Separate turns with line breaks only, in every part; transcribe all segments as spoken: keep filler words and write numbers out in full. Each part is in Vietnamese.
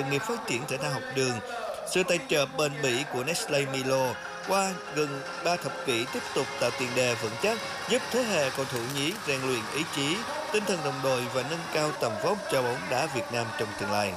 nghiệp phát triển thể thao học đường. Sự tài trợ bền bỉ của Nestlé Milo qua gần ba thập kỷ tiếp tục tạo tiền đề vững chắc, giúp thế hệ cầu thủ nhí rèn luyện ý chí, tinh thần đồng đội và nâng cao tầm vóc cho bóng đá Việt Nam trong tương lai.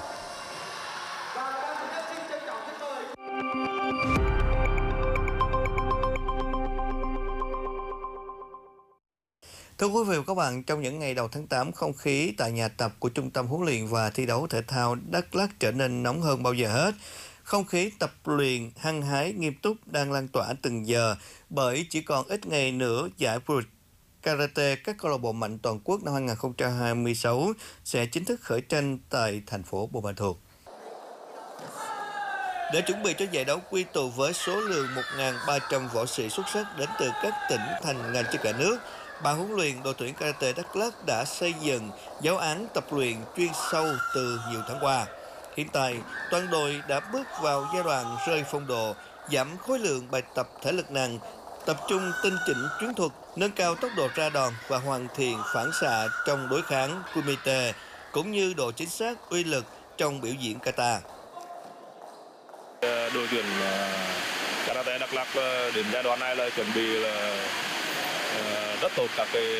Thưa quý vị và các bạn, trong những ngày đầu tháng tám, không khí tại nhà tập của Trung tâm huấn luyện và thi đấu thể thao Đắk Lắk trở nên nóng hơn bao giờ hết. Không khí tập luyện hăng hái nghiêm túc đang lan tỏa từng giờ, bởi chỉ còn ít ngày nữa giải vô địch Karate các câu lạc bộ mạnh toàn quốc năm hai nghìn không trăm hai mươi sáu sẽ chính thức khởi tranh tại thành phố Buôn Ma Thuột. Để chuẩn bị cho giải đấu quy tụ với số lượng một nghìn ba trăm võ sĩ xuất sắc đến từ các tỉnh thành ngành trên cả nước, ban huấn luyện đội tuyển Karate Đắk Lắk đã xây dựng giáo án tập luyện chuyên sâu từ nhiều tháng qua. Hiện tại, toàn đội đã bước vào giai đoạn rơi phong độ, giảm khối lượng bài tập thể lực nặng, tập trung tinh chỉnh chiến thuật, nâng cao tốc độ ra đòn và hoàn thiện phản xạ trong đối kháng kumite, cũng như độ chính xác uy lực trong biểu diễn kata.
Đội tuyển Karate Đắk Lắk đến giai đoạn này là chuẩn bị là rất tốt các cái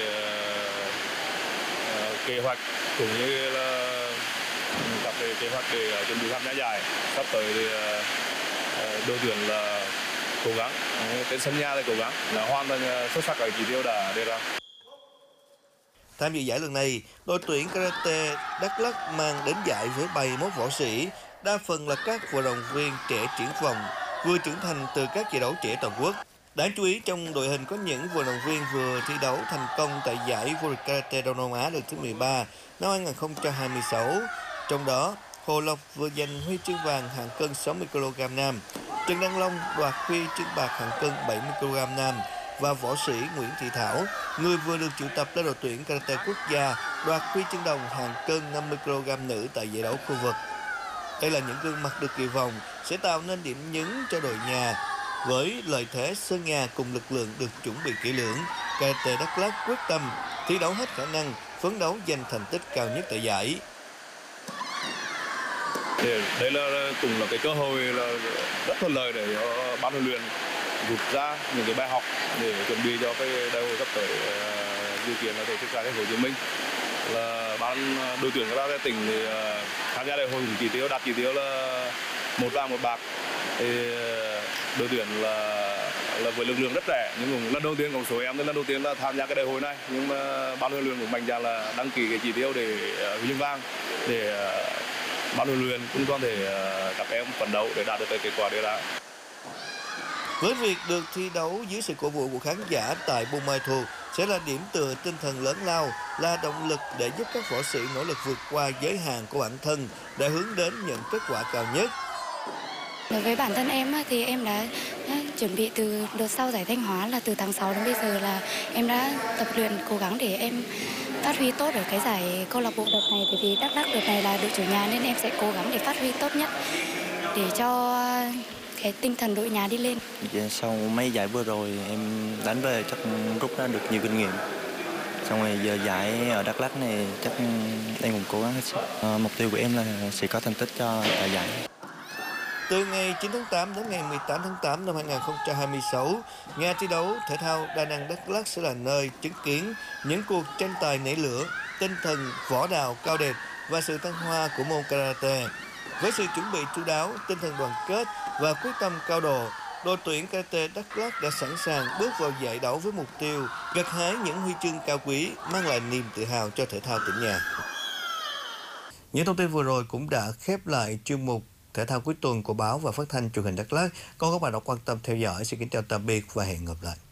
kế hoạch cũng như là các cái kế hoạch để chuẩn bị tham gia giải. Sắp tới thì đội tuyển là cố gắng trên sân nhà thì cố gắng là hoàn thành xuất sắc các chỉ tiêu đã đề ra.
Tham dự giải lần này, đội tuyển Karate Đắk Lắk mang đến giải với ba mươi mốt võ sĩ, đa phần là các vận động viên trẻ triển vọng, vừa trưởng thành từ các giải đấu trẻ toàn quốc. Đáng chú ý, trong đội hình có những vận động viên vừa thi đấu thành công tại giải vô địch Karate Đông Nam Á lần thứ mười ba năm hai nghìn không trăm hai mươi sáu. Trong đó, Hồ Lộc vừa giành huy chương vàng hạng cân sáu mươi ki lô gam nam, Trần Đăng Long đoạt huy chương bạc hạng cân bảy mươi ki lô gam nam và võ sĩ Nguyễn Thị Thảo, người vừa được triệu tập lên đội tuyển Karate quốc gia, đoạt huy chương đồng hạng cân năm mươi ki lô gam nữ tại giải đấu khu vực. Đây là những gương mặt được kỳ vọng sẽ tạo nên điểm nhấn cho đội nhà. Với lợi thế sân nhà cùng lực lượng được chuẩn bị kỹ lưỡng, Karate Đắk Lắk quyết tâm thi đấu hết khả năng, phấn đấu giành thành tích cao nhất tại giải.
Đây là cũng là cái cơ hội là rất thuận lợi để cho ban huấn luyện rút ra những cái bài học để chuẩn bị cho cái đại hội sắp tới, dự kiến là tổ chức tại thành phố Hồ Chí Minh. Là ban đội tuyển Karate tỉnh thì tham gia đại hội chỉ tiêu đạt chỉ tiêu là một vàng một bạc. Thì đội tuyển là là với lực lượng rất trẻ, nhưng cũng lần đầu tiên có số em lần đầu tiên là tham gia cái đại hội này, nhưng mà ban huấn luyện cũng mạnh dạn là đăng ký cái chỉ tiêu để huy chương vàng để ban huấn luyện cũng có thể các em phấn đấu để đạt được cái kết quả đề ra.
Với việc được thi đấu dưới sự cổ vũ của khán giả tại Buôn Ma Thuột sẽ là điểm tựa tinh thần lớn lao, là động lực để giúp các võ sĩ nỗ lực vượt qua giới hạn của bản thân để hướng đến những kết quả cao nhất.
Đối với bản thân em thì em đã chuẩn bị từ đợt sau giải Thanh Hóa là từ tháng sáu đến bây giờ là em đã tập luyện cố gắng để em phát huy tốt ở cái giải câu lạc bộ đợt này, bởi vì Đắk Lắk đợt này là đội chủ nhà nên em sẽ cố gắng để phát huy tốt nhất để cho cái tinh thần đội nhà đi lên.
Sau mấy giải vừa rồi em đánh về chắc rút ra được nhiều kinh nghiệm. Xong rồi giờ giải ở Đắk Lắk này chắc em cũng cố gắng hết sức. À, mục tiêu của em là sẽ có thành tích cho tại giải.
Từ ngày chín tháng tám đến ngày mười tám tháng tám năm hai nghìn không trăm hai mươi sáu, nhà thi đấu thể thao Đa Năng Đắk Lắk sẽ là nơi chứng kiến những cuộc tranh tài nảy lửa, tinh thần võ đạo cao đẹp và sự thăng hoa của môn Karate. Với sự chuẩn bị chu đáo, tinh thần đoàn kết và quyết tâm cao độ, đội tuyển Karate Đắk Lắk đã sẵn sàng bước vào giải đấu với mục tiêu gặt hái những huy chương cao quý, mang lại niềm tự hào cho thể thao tỉnh nhà. Những thông tin vừa rồi cũng đã khép lại chuyên mục Thể thao cuối tuần của báo và phát thanh truyền hình Đắk Lắk. Còn các bạn đã quan tâm theo dõi, xin kính chào tạm biệt và hẹn gặp lại.